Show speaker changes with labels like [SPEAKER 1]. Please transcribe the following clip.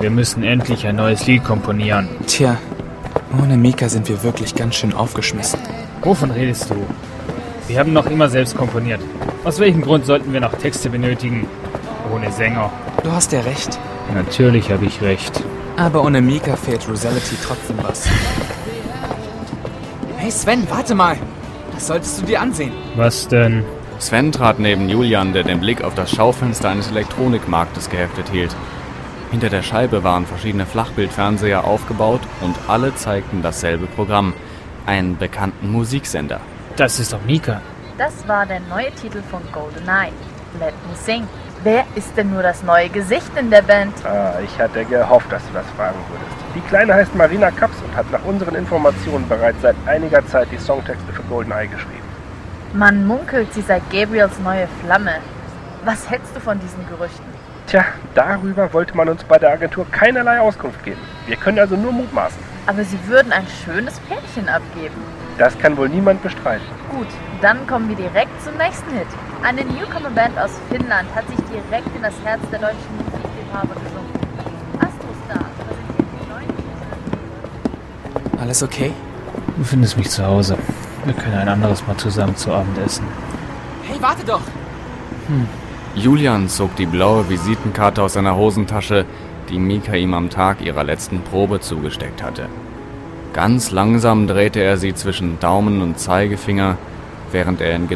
[SPEAKER 1] Wir müssen endlich ein neues Lied komponieren.
[SPEAKER 2] Tja, ohne Mika sind wir wirklich ganz schön aufgeschmissen.
[SPEAKER 1] Wovon redest du? Wir haben noch immer selbst komponiert. Aus welchem Grund sollten wir noch Texte benötigen? Ohne Sänger.
[SPEAKER 2] Du hast ja recht.
[SPEAKER 1] Natürlich habe ich recht.
[SPEAKER 2] Aber ohne Mika fehlt Rosality trotzdem was. Hey Sven, warte mal. Das solltest du dir ansehen.
[SPEAKER 1] Was denn?
[SPEAKER 3] Sven trat neben Julian, der den Blick auf das Schaufenster eines Elektronikmarktes geheftet hielt. Hinter der Scheibe waren verschiedene Flachbildfernseher aufgebaut und alle zeigten dasselbe Programm, einen bekannten Musiksender.
[SPEAKER 1] Das ist doch Mika.
[SPEAKER 4] Das war der neue Titel von GoldenEye, Let Me Sing. Wer ist denn nur das neue Gesicht in der Band?
[SPEAKER 5] Ich hatte gehofft, dass du das fragen würdest. Die Kleine heißt Marina Kaps und hat nach unseren Informationen bereits seit einiger Zeit die Songtexte für GoldenEye geschrieben.
[SPEAKER 4] Man munkelt, sie sei Gabriels neue Flamme. Was hältst du von diesen Gerüchten?
[SPEAKER 5] Tja, darüber wollte man uns bei der Agentur keinerlei Auskunft geben. Wir können also nur mutmaßen.
[SPEAKER 4] Aber sie würden ein schönes Pärchen abgeben.
[SPEAKER 5] Das kann wohl niemand bestreiten.
[SPEAKER 4] Gut, dann kommen wir direkt zum nächsten Hit. Eine Newcomer-Band aus Finnland hat sich direkt in das Herz der deutschen Musikliebhaber gesungen. Astrostar präsentiert den neuen Titel.
[SPEAKER 2] Alles okay?
[SPEAKER 1] Du findest mich zu Hause. Wir können ein anderes Mal zusammen zu Abend essen.
[SPEAKER 2] Hey, warte doch!
[SPEAKER 3] Julian zog die blaue Visitenkarte aus seiner Hosentasche, die Mika ihm am Tag ihrer letzten Probe zugesteckt hatte. Ganz langsam drehte er sie zwischen Daumen und Zeigefinger, während er in